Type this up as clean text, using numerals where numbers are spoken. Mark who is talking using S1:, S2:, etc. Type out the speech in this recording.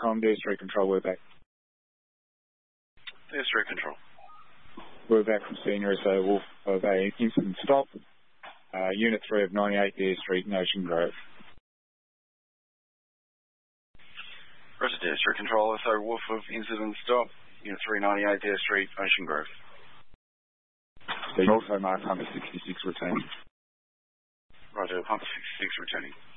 S1: Com, Deer Street Control, we're back.
S2: Deer Street Control.
S1: We're back from Senior SA Wolf of a incident stop. Unit 3 of 98 Deer Street, Ocean Grove.
S2: Roger, Deer Street Control, SA Wolf of incident stop. Unit 398 Deer Street, Ocean Grove.
S1: So also Mark Hunter 66 returning.
S2: Roger, Hunter 66 returning.